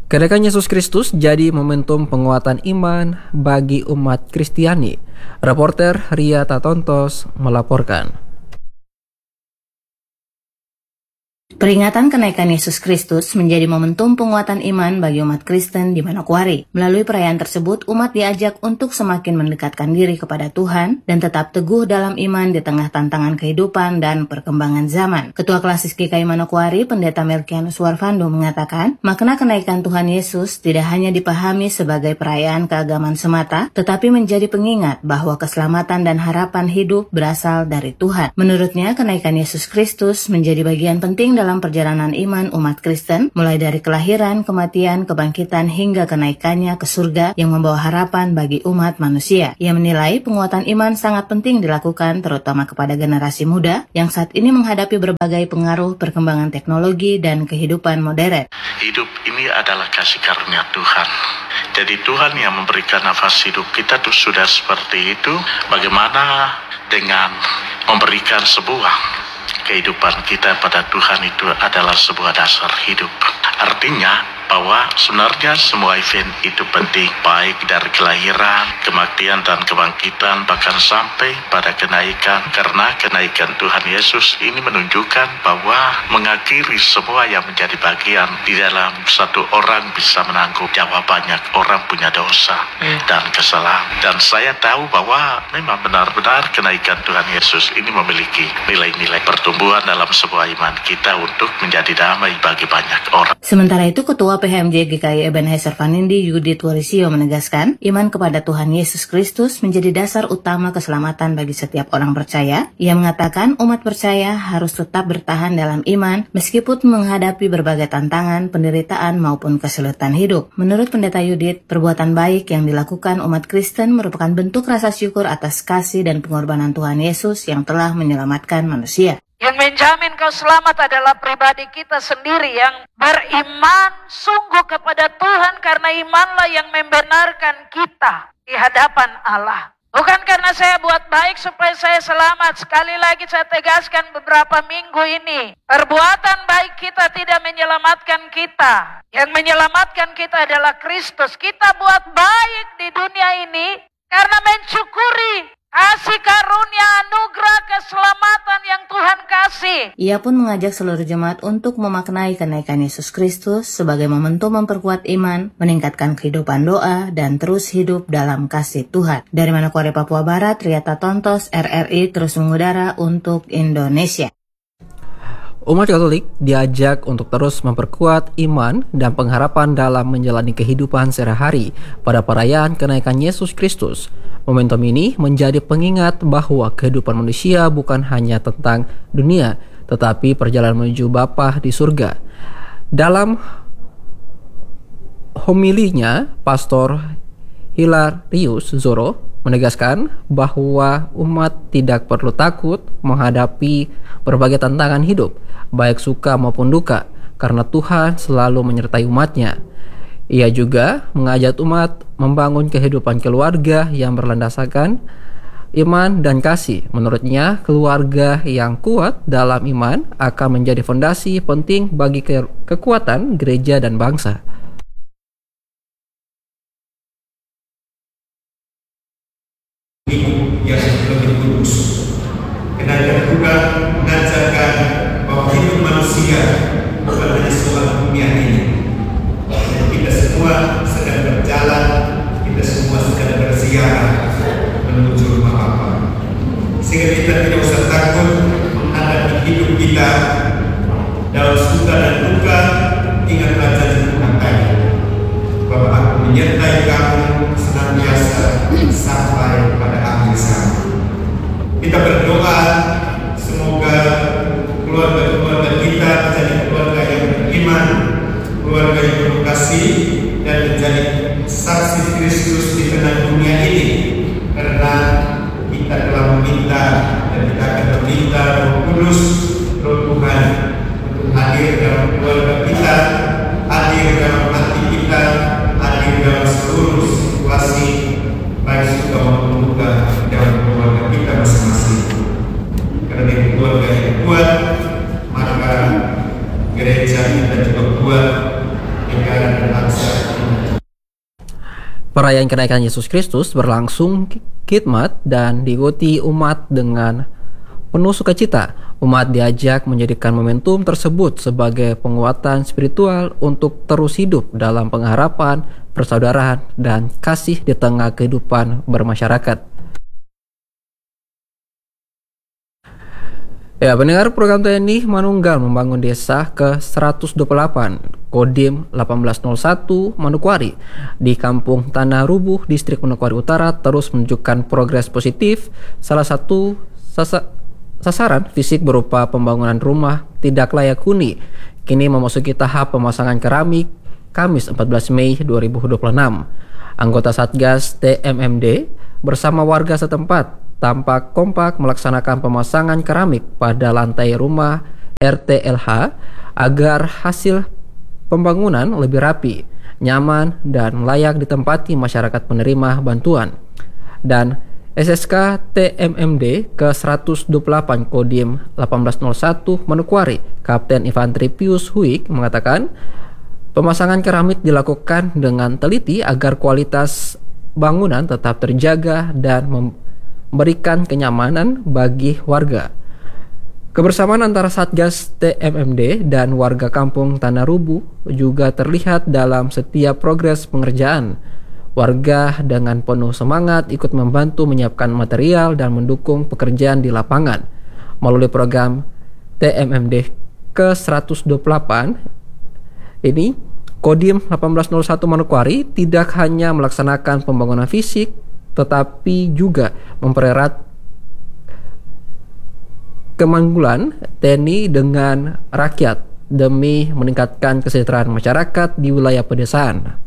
Kedatangan Yesus Kristus jadi momentum penguatan iman bagi umat Kristiani. Reporter Ria Tatontos melaporkan. Peringatan kenaikan Yesus Kristus menjadi momentum penguatan iman bagi umat Kristen di Manokwari. Melalui perayaan tersebut, umat diajak untuk semakin mendekatkan diri kepada Tuhan dan tetap teguh dalam iman di tengah tantangan kehidupan dan perkembangan zaman. Ketua Klasis GKI Manokwari, Pendeta Melkianus Warfando mengatakan, makna kenaikan Tuhan Yesus tidak hanya dipahami sebagai perayaan keagamaan semata, tetapi menjadi pengingat bahwa keselamatan dan harapan hidup berasal dari Tuhan. Menurutnya, kenaikan Yesus Kristus menjadi bagian penting dalam perjalanan iman umat Kristen, mulai dari kelahiran, kematian, kebangkitan, hingga kenaikannya ke surga yang membawa harapan bagi umat manusia. Ia menilai penguatan iman sangat penting dilakukan terutama kepada generasi muda yang saat ini menghadapi berbagai pengaruh perkembangan teknologi dan kehidupan modern. Hidup ini adalah kasih karunia Tuhan. Jadi Tuhan yang memberikan nafas hidup kita tuh sudah seperti itu. Bagaimana dengan memberikan sebuah kehidupan kita pada Tuhan itu adalah sebuah dasar hidup. Artinya bahwa sebenarnya semua event itu penting, baik dari kelahiran, kematian dan kebangkitan, bahkan sampai pada kenaikan. Karena kenaikan Tuhan Yesus ini menunjukkan bahwa mengakhiri semua yang menjadi bagian di dalam satu orang bisa menanggung jawab banyak orang punya dosa dan kesalahan. Dan saya tahu bahwa memang benar-benar kenaikan Tuhan Yesus ini memiliki nilai-nilai pertumbuhan dalam sebuah iman kita untuk menjadi damai bagi banyak orang. Sementara itu, Ketua PHMJ GKI Ebenezer Vanindi Yudit Warisio menegaskan, iman kepada Tuhan Yesus Kristus menjadi dasar utama keselamatan bagi setiap orang percaya. Ia mengatakan umat percaya harus tetap bertahan dalam iman meskipun menghadapi berbagai tantangan, penderitaan maupun kesulitan hidup. Menurut Pendeta Yudit, perbuatan baik yang dilakukan umat Kristen merupakan bentuk rasa syukur atas kasih dan pengorbanan Tuhan Yesus yang telah menyelamatkan manusia. Yang menjamin kau selamat adalah pribadi kita sendiri yang beriman sungguh kepada Tuhan, karena imanlah yang membenarkan kita di hadapan Allah. Bukan karena saya buat baik supaya saya selamat. Sekali lagi saya tegaskan beberapa minggu ini, perbuatan baik kita tidak menyelamatkan kita. Yang menyelamatkan kita adalah Kristus. Kita buat baik di dunia ini karena mensyukuri kasih karunia anugerah keselamatan yang Tuhan kasih. Ia pun mengajak seluruh jemaat untuk memaknai kenaikan Yesus Kristus sebagai momentum memperkuat iman, meningkatkan kehidupan doa, dan terus hidup dalam kasih Tuhan. Dari Manokwari, Papua Barat, Ria Tatontos, RRI terus mengudara untuk Indonesia. Umat Katolik diajak untuk terus memperkuat iman dan pengharapan dalam menjalani kehidupan sehari-hari pada perayaan kenaikan Yesus Kristus. Momentum ini menjadi pengingat bahwa kehidupan manusia bukan hanya tentang dunia, tetapi perjalanan menuju Bapa di surga. Dalam homilinya, Pastor Hilarius Zoro menegaskan bahwa umat tidak perlu takut menghadapi berbagai tantangan hidup, baik suka maupun duka, karena Tuhan selalu menyertai umatnya. Ia juga mengajak umat membangun kehidupan keluarga yang berlandaskan iman dan kasih. Menurutnya, keluarga yang kuat dalam iman akan menjadi fondasi penting bagi kekuatan gereja dan bangsa. Yang lebih kudus. Kenaikan juga mengajarkan bahwa hidup manusia bukan hanya soal dunia ini. Kita semua sedang berjalan, kita semua sedang berziarah menuju rumah Bapa. Sehingga kita tidak usah takut menghadapi hidup kita dalam suka dan duka. Ingatlah janji Tuhan tadi, bahwa Aku menyertai kamu senantiasa sampai pada akhir zaman. Kita berdoa semoga keluarga-keluarga kita menjadi keluarga yang beriman, keluarga yang penuh kasih, dan menjadi saksi Kristus di tengah dunia ini. Karena kita telah meminta dan kita akan meminta Roh Kudus, Roh Tuhan untuk hadir dalam keluarga kita, hadir dalam hati kita, hadir dalam seluruh situasi, baik suka maupun duka dalam keluarga kita masing-masing. Karena keluarga yang kuat, maka gereja kita juga kuat, negara dan bangsa Perayaan kenaikan Yesus Kristus berlangsung khidmat dan diikuti umat dengan penuh sukacita. Umat diajak menjadikan momentum tersebut sebagai penguatan spiritual untuk terus hidup dalam pengharapan, persaudaraan, dan kasih di tengah kehidupan bermasyarakat. Ya, pendengar program TNI Manunggal Membangun Desa ke-128 Kodim 1801 Manokwari di Kampung Tanah Rubuh, Distrik Manokwari Utara terus menunjukkan progres positif. Salah satu sasaran fisik berupa pembangunan rumah tidak layak huni kini memasuki tahap pemasangan keramik Kamis 14 Mei 2026. Anggota Satgas TMMD bersama warga setempat tampak kompak melaksanakan pemasangan keramik pada lantai rumah RTLH agar hasil pembangunan lebih rapi, nyaman, dan layak ditempati masyarakat penerima bantuan. Dan SSK TMMD ke-128 Kodim 1801 Manokwari, Kapten Infanteri Pius Huik mengatakan, pemasangan keramik dilakukan dengan teliti agar kualitas bangunan tetap terjaga dan memberikan kenyamanan bagi warga. Kebersamaan antara Satgas TMMD dan warga kampung Tanah Rubuh juga terlihat dalam setiap progres pengerjaan. Warga dengan penuh semangat ikut membantu menyiapkan material dan mendukung pekerjaan di lapangan. Melalui program TMMD ke-128 ini, Kodim 1801 Manokwari tidak hanya melaksanakan pembangunan fisik tetapi juga mempererat kemanggulan TNI dengan rakyat demi meningkatkan kesejahteraan masyarakat di wilayah pedesaan.